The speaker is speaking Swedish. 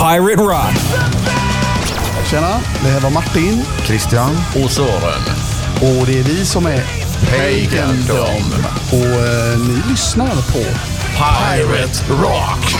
Pirate Rock. Tjena, det här var Martin, Christian och Sören. och det är vi som är Pagandom. Och ni lyssnar på Pirate Rock.